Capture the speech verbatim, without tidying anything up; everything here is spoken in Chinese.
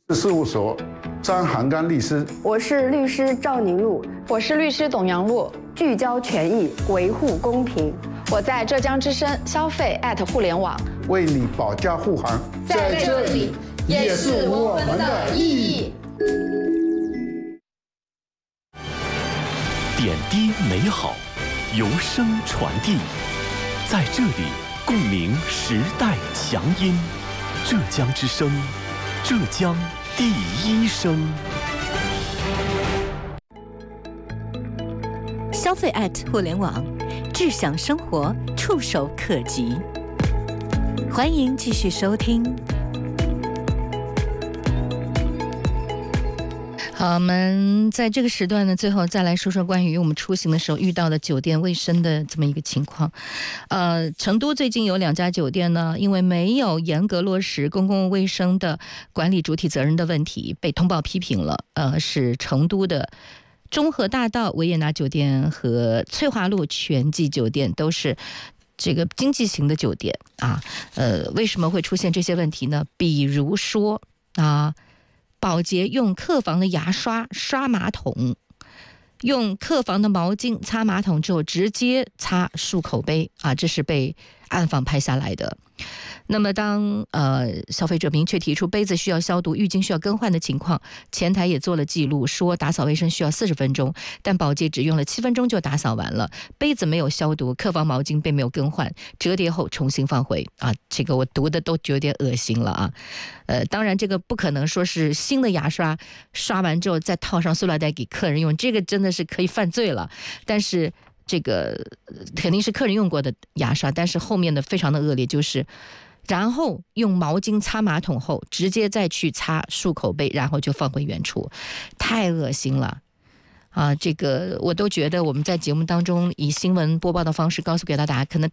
事务所张涵刚律师， 我是律师赵宁露， 我是律师董阳露， 聚焦权益，维护公平。 我在浙江之声消费互联网为你保驾护航， 在这里也是我们的意义。 点滴美好，由声传递，在这里共鸣时代强音。浙江之声，浙江第一声。 消费互联网，智享生活，触手可及。欢迎继续收听。 好，我们在这个时段呢，最后再来说说关于我们出行的时候遇到的酒店卫生的这么一个情况。呃，成都最近有两家酒店呢，因为没有严格落实公共卫生的管理主体责任的问题，被通报批评了。呃，是成都的中和大道维也纳酒店和翠华路全季酒店，都是这个经济型的酒店啊。呃，为什么会出现这些问题呢？比如说啊。保洁用客房的牙刷刷马桶，用客房的毛巾擦马桶之后直接擦漱口杯啊，这是被暗访拍下来的。那么当呃消费者明确提出杯子需要消毒、浴巾需要更换的情况，前台也做了记录，说打扫卫生需要四十分钟，但保洁只用了七分钟就打扫完了，杯子没有消毒，客房毛巾并没有更换，折叠后重新放回啊，这个我读的都有点恶心了啊。呃，当然这个不可能说是新的牙刷刷完之后再套上塑料袋给客人用，这个真的是可以犯罪了。但是这个肯定是客人用过的牙刷，但是后面的非常的恶劣，就是然后用毛巾擦马桶后直接再去擦漱口杯，然后就放回原处，太恶心了啊！这个我都觉得我们在节目当中以新闻播报的方式告诉给大家，可能